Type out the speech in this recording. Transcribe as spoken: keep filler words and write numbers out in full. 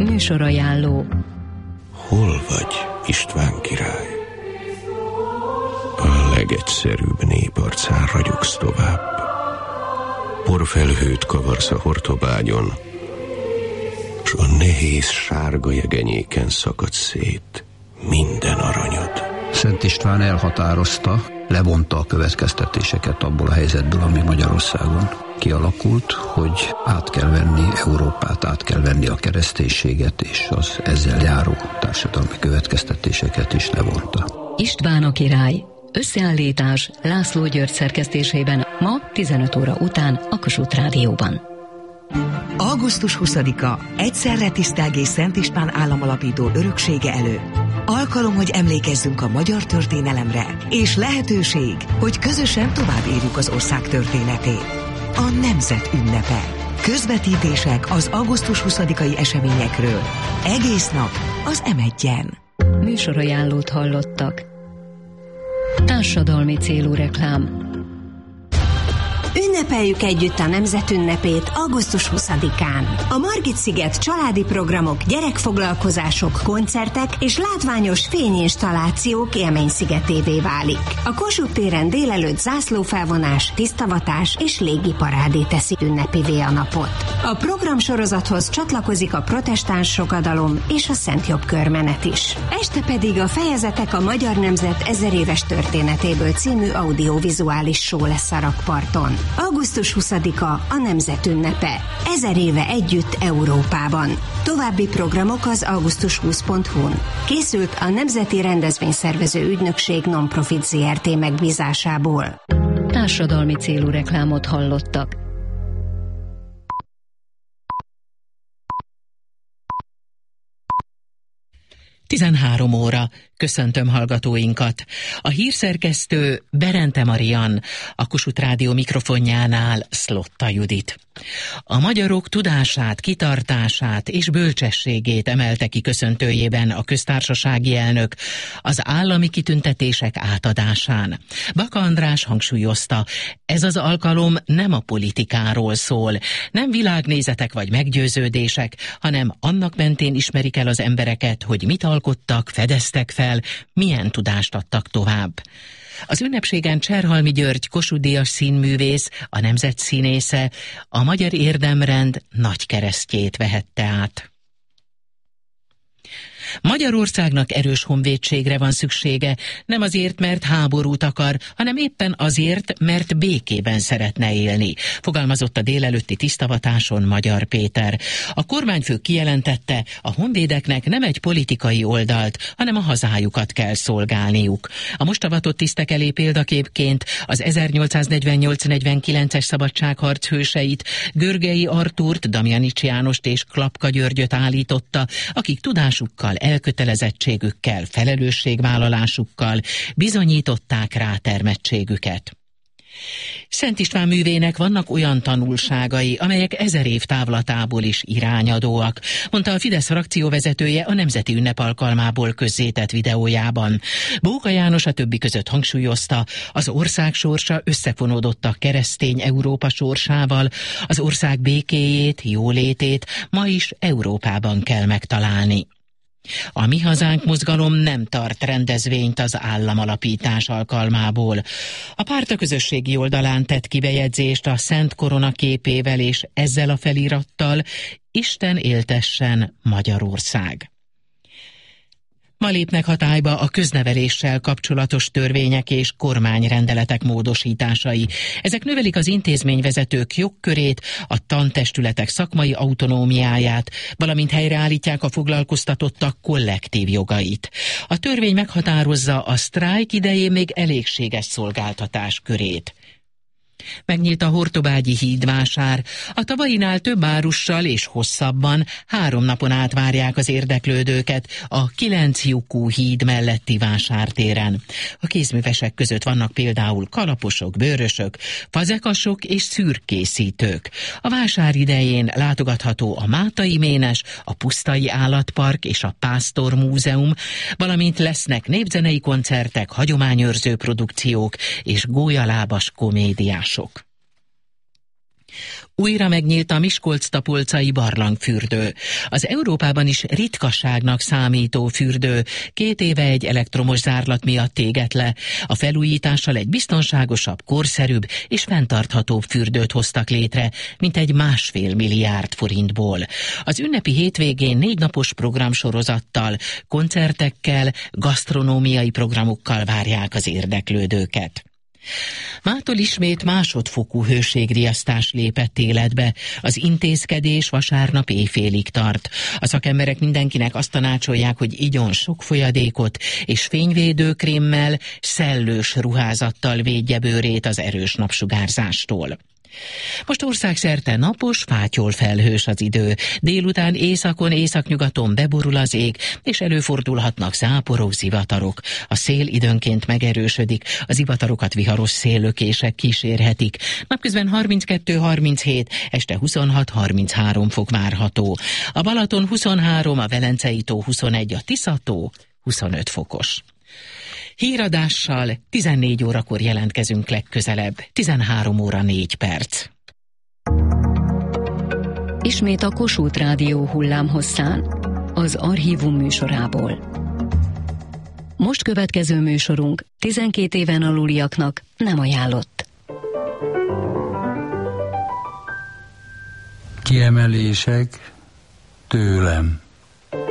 Műsorajánló. Hol vagy, István király? A legegyszerűbb néparcán ragyogsz tovább. Porfelhőt kavarsz a hortobágyon, s a nehéz sárga jegenyéken szakad szét minden aranyod. Szent István elhatározta, levonta a következtetéseket abból a helyzetből, ami Magyarországon kialakult, hogy át kell venni Európát, át kell venni a kereszténységet, és az ezzel járó társadalmi következtetéseket is levonta. István a király. Összeállítás László György szerkesztésében ma tizenöt óra után a Kossuth Rádióban. augusztus huszadika egyszerre tisztelgés Szent István államalapító öröksége előtt. Alkalom, hogy emlékezzünk a magyar történelemre, és lehetőség, hogy közösen tovább írjuk az ország történetét. A nemzet ünnepe. Közvetítések az augusztus huszadikai eseményekről. Egész nap az em egyen. Műsorajánlót hallottak. Társadalmi célú reklám. Ünnepeljük együtt a nemzet ünnepét augusztus huszadikán. A Margit-sziget családi programok, gyerekfoglalkozások, koncertek és látványos fényinstallációk élményszigetévé válik. A Kossuth téren délelőtt zászlófelvonás, tisztavatás és légiparádé teszi ünnepivé a napot. A programsorozathoz csatlakozik a protestáns sogadalom és a Szent Jobb körmenet is. Este pedig a Fejezetek a Magyar Nemzet ezer éves történetéből című audiovizuális show lesz a rakparton. augusztus huszadika a nemzet ünnepe. Ezer éve együtt Európában. További programok az augusztus húsz pont hu-n. Készült a Nemzeti Rendezvényszervező Ügynökség Non-Profit zé er té megbízásából. Társadalmi célú reklámot hallottak. tizenhárom óra. Köszöntöm hallgatóinkat. A hírszerkesztő Berente Marian, a Kossuth Rádió mikrofonjánál Szlotta Judit. A magyarok tudását, kitartását és bölcsességét emelte ki köszöntőjében a köztársasági elnök az állami kitüntetések átadásán. Baka András hangsúlyozta, ez az alkalom nem a politikáról szól, nem világnézetek vagy meggyőződések, hanem annak mentén ismerik el az embereket, hogy mit alkottak, fedeztek fel, milyen tudást adtak tovább. Az ünnepségen Cserhalmi György Kossuth-díjas színművész, a nemzet színésze, a Magyar Érdemrend nagy keresztjét vehette át. Magyarországnak erős honvédségre van szüksége, nem azért, mert háborút akar, hanem éppen azért, mert békében szeretne élni, fogalmazott a délelőtti tisztavatáson Magyar Péter. A kormányfő kijelentette, a honvédeknek nem egy politikai oldalt, hanem a hazájukat kell szolgálniuk. A most avatott tisztek elé példaképként az ezernyolcszáznegyvennyolc negyvenkilences szabadságharc hőseit, Görgei Artúrt, Damjanics Jánost és Klapka Györgyöt állította, akik tudásukkal, elkötelezettségükkel, felelősségvállalásukkal bizonyították rátermettségüket. Szent István művének vannak olyan tanulságai, amelyek ezer év távlatából is irányadóak, mondta a Fidesz frakcióvezetője a nemzeti ünnep alkalmából közzétett videójában. Bóka János a többi között hangsúlyozta, az ország sorsa összefonódott a keresztény Európa sorsával, az ország békéjét, jólétét ma is Európában kell megtalálni. A Mi Hazánk mozgalom nem tart rendezvényt az államalapítás alkalmából. A párt a közösségi oldalán tett ki bejegyzést a Szent Korona képével és ezzel a felirattal: Isten éltessen Magyarország. Ma lépnek hatályba a közneveléssel kapcsolatos törvények és kormányrendeletek módosításai. Ezek növelik az intézményvezetők jogkörét, a tantestületek szakmai autonómiáját, valamint helyreállítják a foglalkoztatottak kollektív jogait. A törvény meghatározza a sztrájk idején még elégséges szolgáltatás körét. Megnyílt a hortobágyi hídvásár. A tavainál több árussal és hosszabban három napon át várják az érdeklődőket a kilenc lyukú híd melletti vásártéren. A kézművesek között vannak például kalaposok, bőrösök, fazekasok és szürkészítők. A vásár idején látogatható a Mátai Ménes, a Pusztai Állatpark és a Pásztor Múzeum, valamint lesznek népzenei koncertek, hagyományőrző produkciók és gólyalábas komédiás. Újra megnyílt a Miskolc-Tapolcai barlangfürdő. Az Európában is ritkaságnak számító fürdő két éve egy elektromos zárlat miatt égett le. A felújítással egy biztonságosabb, korszerűbb és fenntarthatóbb fürdőt hoztak létre, mint egy másfél milliárd forintból. Az ünnepi hétvégén négy napos programsorozattal, koncertekkel, gasztronómiai programokkal várják az érdeklődőket. Mától ismét másodfokú hőségriasztás lépett életbe. Az intézkedés vasárnap éjfélig tart. A szakemberek mindenkinek azt tanácsolják, hogy igyon sok folyadékot, és fényvédőkrémmel, szellős ruházattal védje bőrét az erős napsugárzástól. Most országszerte napos, fátyol felhős az idő. Délután északon, északnyugaton beborul az ég, és előfordulhatnak záporok, zivatarok. A szél időnként megerősödik, az zivatarokat viharos széllökések kísérhetik. Napközben harminckettő harminchét, este huszonhat harminchárom fok várható. A Balaton huszonhárom, a Velencei tó huszonegy, a Tisza-tó huszonöt fokos. Híradással tizennégy órakor jelentkezünk legközelebb, tizenhárom óra négy perc. Ismét a Kossuth Rádió hullámhosszán, az Archívum műsorából. Most következő műsorunk tizenkét éven aluliaknak nem ajánlott. Kiemelések tőlem.